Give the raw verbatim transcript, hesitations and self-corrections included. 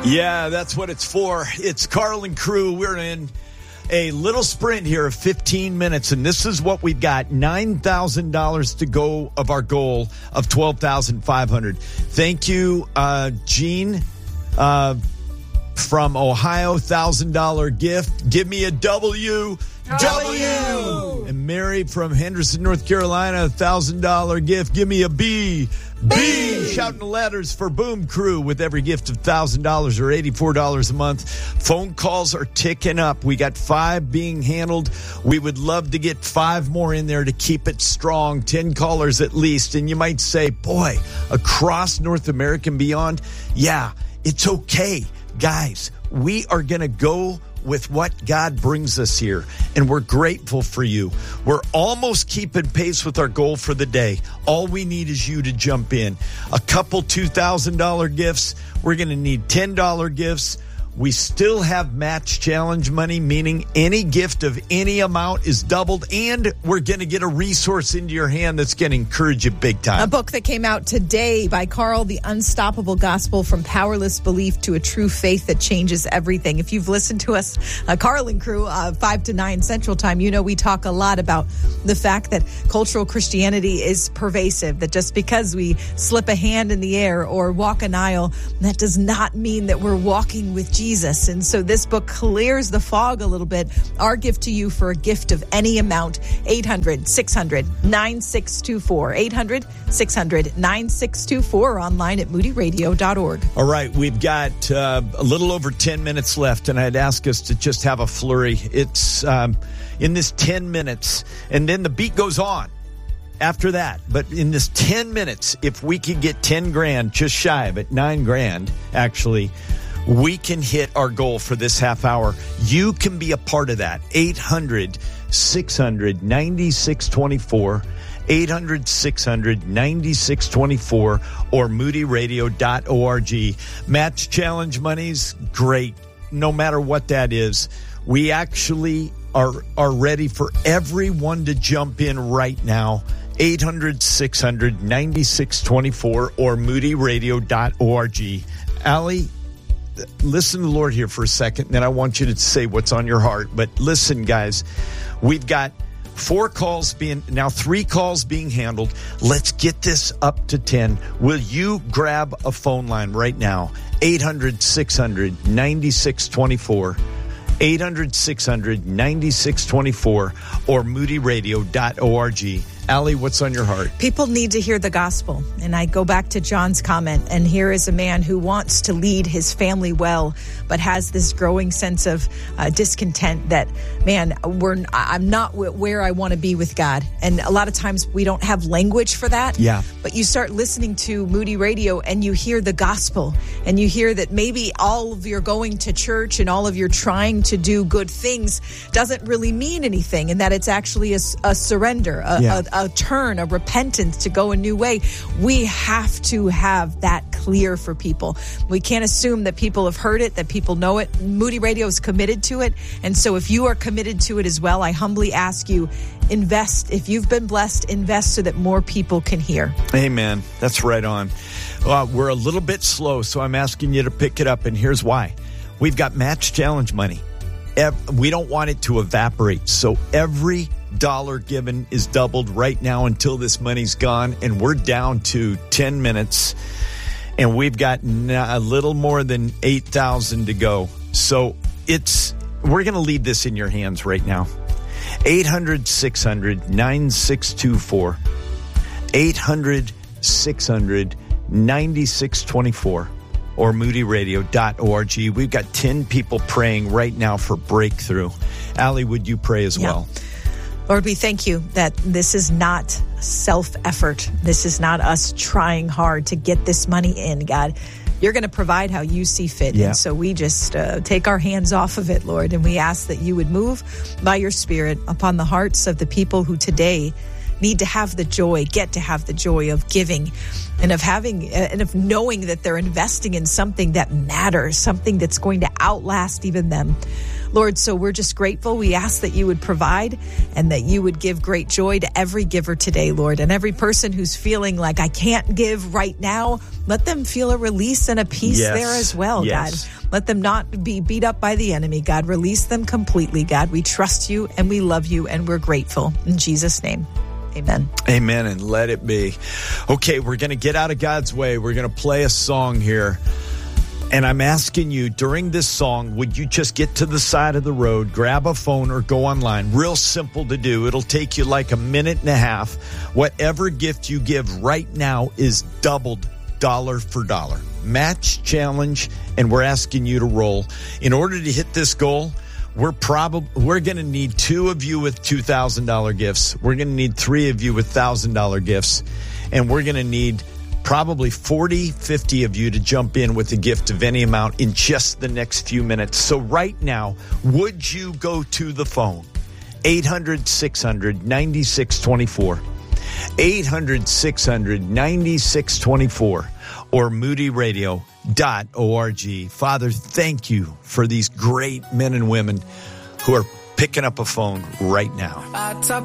Yeah, that's what it's for. It's Carl and crew. We're in a little sprint here of fifteen minutes, and this is what we've got. nine thousand dollars to go of our goal of twelve thousand five hundred dollars. Thank you, uh, Gene uh, from Ohio, one thousand dollars gift. Give me a W. W. And Mary from Henderson, North Carolina, one thousand dollars gift. Give me a B. B. Shouting the letters for Boom Crew with every gift of one thousand dollars or eighty-four dollars a month. Phone calls are ticking up. We got five being handled. We would love to get five more in there to keep it strong. ten callers at least. And you might say, boy, across North America and beyond, yeah, it's okay. Guys, we are going to go with what God brings us here, and we're grateful for you. We're almost keeping pace with our goal for the day. All we need is you to jump in. A couple two thousand dollars gifts. We're going to need ten dollars gifts. We still have match challenge money, meaning any gift of any amount is doubled, and we're going to get a resource into your hand that's going to encourage you big time. A book that came out today by Carl, The Unstoppable Gospel, From Powerless Belief to a True Faith That Changes Everything. If you've listened to us, uh, Carl and crew, uh, five to nine Central Time, you know we talk a lot about the fact that cultural Christianity is pervasive, that just because we slip a hand in the air or walk an aisle, that does not mean that we're walking with Jesus. Jesus. And so this book clears the fog a little bit. Our gift to you for a gift of any amount, eight hundred, six hundred, nine six two four, eight hundred, six hundred, nine six two four, online at moody radio dot org. All right, we've got uh, a little over ten minutes left, and I'd ask us to just have a flurry. It's um, in this ten minutes, and then the beat goes on after that. But in this ten minutes, if we could get ten grand, just shy of it, nine grand, actually, we can hit our goal for this half hour. You can be a part of that. eight hundred, six hundred, nine six two four, eight hundred, six hundred, nine six two four, or moody radio dot org. Match challenge money's great, no matter what that is. We actually are, are ready for everyone to jump in right now. eight hundred, six hundred, nine six two four or moody radio dot org. Allie, listen to the Lord here for a second, and then I want you to say what's on your heart. But listen, guys, we've got four calls being, now three calls being handled. Let's get this up to ten. Will you grab a phone line right now? eight hundred, six hundred, nine six two four. eight hundred, six hundred, nine six two four or moody radio dot org. Allie, what's on your heart? People need to hear the gospel. And I go back to John's comment, and here is a man who wants to lead his family well, but has this growing sense of uh, discontent that, man, we're I'm not where I want to be with God. And a lot of times we don't have language for that. Yeah. But you start listening to Moody Radio and you hear the gospel, and you hear that maybe all of your going to church and all of your trying to do good things doesn't really mean anything, and that it's actually a, a surrender, a, yeah. a a turn, a repentance to go a new way. We have to have that clear for people. We can't assume that people have heard it, that people know it. Moody Radio is committed to it. And so if you are committed to it as well, I humbly ask you, invest. If you've been blessed, invest so that more people can hear. Amen. That's right on. Uh, we're a little bit slow, so I'm asking you to pick it up. And here's why. We've got match challenge money. We don't want it to evaporate. So every dollar given is doubled right now until this money's gone, and we're down to ten minutes, and we've got a little more than eight thousand to go. So it's we're going to leave this in your hands right now. eight hundred, six hundred, nine six two four, eight hundred, six hundred, nine six two four or moody radio dot org. We've got ten people praying right now for breakthrough. Allie, would you pray as yeah. well? Lord, we thank you that this is not self-effort. This is not us trying hard to get this money in, God. You're going to provide how you see fit. Yeah. And so we just uh, take our hands off of it, Lord, and we ask that you would move by your Spirit upon the hearts of the people who today need to have the joy, get to have the joy of giving and of having and of knowing that they're investing in something that matters, something that's going to outlast even them. Lord, so we're just grateful. We ask that you would provide and that you would give great joy to every giver today, Lord. And every person who's feeling like I can't give right now, let them feel a release and a peace yes. there as well, yes. God. Let them not be beat up by the enemy, God. Release them completely, God. We trust you and we love you and we're grateful. In Jesus' name. Amen. Amen, and let it be. Okay, we're going to get out of God's way. We're going to play a song here. And I'm asking you, during this song, would you just get to the side of the road, grab a phone, or go online? Real simple to do. It'll take you like a minute and a half. Whatever gift you give right now is doubled dollar for dollar. Match challenge, and we're asking you to roll. In order to hit this goal, We're probably we're going to need two of you with two thousand dollars gifts. We're going to need three of you with one thousand dollars gifts. And we're going to need probably forty, fifty of you to jump in with a gift of any amount in just the next few minutes. So right now, would you go to the phone? eight hundred, six hundred, ninety-six twenty-four. eight hundred, six hundred, ninety-six twenty-four. Or moody radio dot org. Father, thank you for these great men and women who are picking up a phone right now.